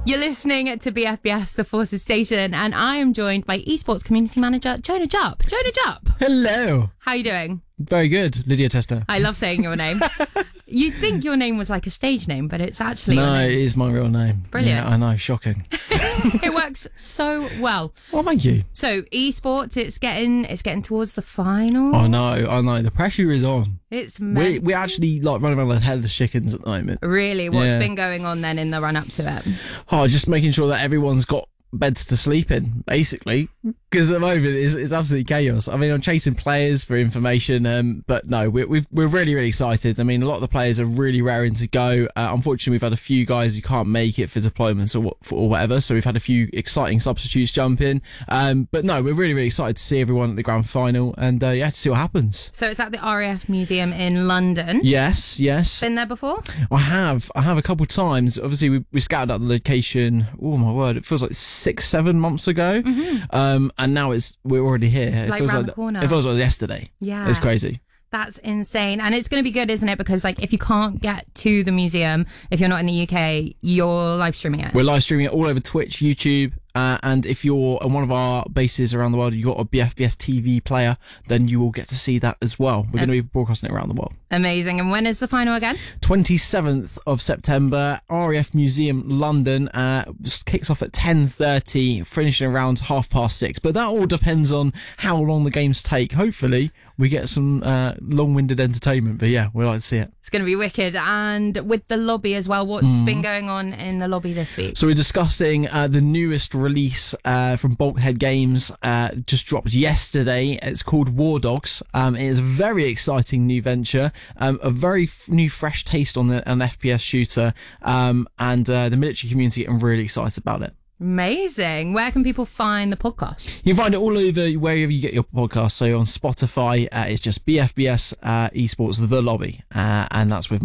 You're listening to BFBS, the Forces Station, and I am joined by esports community manager Jonah Jupp. Jonah Jupp. Hello. How are you doing? Very good, Lydia Tester. I love saying your name. You'd think your name was like a stage name, but it's actually No, your name. it is my real name. Brilliant. Yeah, I know, shocking. It works so well. Well, thank you. So esports, it's getting towards the final. I know. The pressure is on. It's We're actually like running around like head of the chickens at the moment. Really, what's Yeah. been going on then in the run up to it? Oh, just making sure that everyone's got beds to sleep in, basically, because at the moment it's absolutely chaos. I mean, I'm chasing players for information, but no, we're really excited. I mean, a lot of the players are really raring to go. Unfortunately, we've had a few guys who can't make it for deployments or whatever, so we've had a few exciting substitutes jump in. But no, we're really excited to see everyone at the grand final, and to see what happens. So it's at the RAF Museum in London. Yes. Been there before? I have a couple of times. Obviously, we scouted out the location. Oh my word, it feels like 6-7 months ago. And now we're already here. It Like feels round like the corner. It feels like yesterday. Yeah. It's crazy. That's insane. And it's going to be good, isn't it? Because like if you can't get to the museum, if you're not in the UK, you're live streaming it. We're live streaming it all over Twitch, YouTube, and if you're on one of our bases around the world, you've got a BFBS TV player, then you will get to see that as well. We're going to be broadcasting it around the world. Amazing. And when is the final again? 27th of September, RAF Museum, London. Kicks off at 10:30, finishing around 6:30. But that all depends on how long the games take. Hopefully, we get some long-winded entertainment. But yeah, we'd like to see it. It's going to be wicked. And with the lobby as well, what's been going on in the lobby this week? So we're discussing the newest release from Bulkhead Games, just dropped yesterday. It's called War Dogs. It is a very exciting new venture, a very new fresh taste on an FPS shooter, and the military community are really excited about it. Amazing. Where can people find the podcast? You can find it all over wherever you get your podcast. So on Spotify, it's just BFBS Esports The Lobby, and that's with